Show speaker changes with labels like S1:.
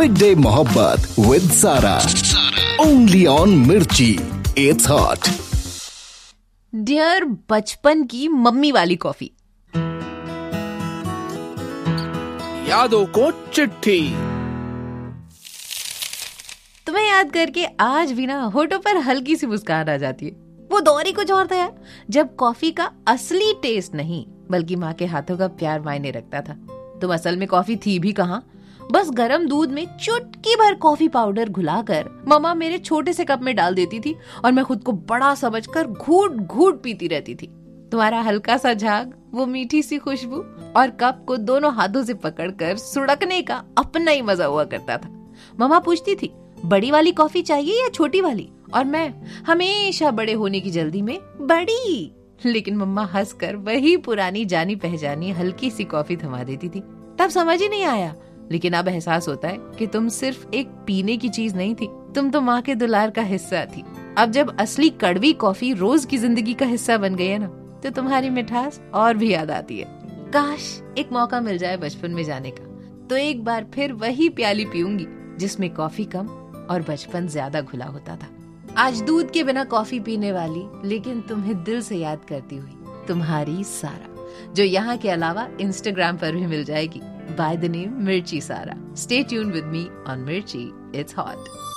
S1: Mid day मोहब्बत with सारा, only on मिर्ची, इट्स हॉट।
S2: डियर बचपन की मम्मी वाली कॉफी।
S3: यादों को चिट्ठी।
S2: तुम्हें याद करके आज भी ना होठों पर हल्की सी मुस्कान आ जाती है। वो दौर ही कुछ और था यार, जब कॉफी का असली टेस्ट नहीं बल्कि माँ के हाथों का प्यार मायने रखता था। तुम असल में कॉफी थी भी कहाँ, बस गर्म दूध में चुटकी भर कॉफी पाउडर घुलाकर मम्मा मेरे छोटे से कप में डाल देती थी और मैं खुद को बड़ा समझकर घूट घूट पीती रहती थी। तुम्हारा हल्का सा झाग, वो मीठी सी खुशबू और कप को दोनों हाथों से पकड़कर सुड़कने का अपना ही मजा हुआ करता था। मम्मा पूछती थी बड़ी वाली कॉफी चाहिए या छोटी वाली, और मैं हमेशा बड़े होने की जल्दी में बड़ी, लेकिन मम्मा हंसकर वही पुरानी जानी पहचानी हल्की सी कॉफी थमा देती थी। तब समझ ही नहीं आया, लेकिन अब एहसास होता है कि तुम सिर्फ एक पीने की चीज नहीं थी, तुम तो माँ के दुलार का हिस्सा थी। अब जब असली कड़वी कॉफी रोज की जिंदगी का हिस्सा बन गई है ना, तो तुम्हारी मिठास और भी याद आती है। काश एक मौका मिल जाए बचपन में जाने का, तो एक बार फिर वही प्याली पीऊंगी जिसमें कॉफी कम और बचपन ज्यादा घुला होता था। आज दूध के बिना कॉफी पीने वाली, लेकिन तुम्हें दिल से याद करती हुई तुम्हारी सारा, जो यहाँ के अलावा इंस्टाग्राम पर भी मिल जाएगी by the name Mirchi Sara. Stay tuned with me on Mirchi, it's hot.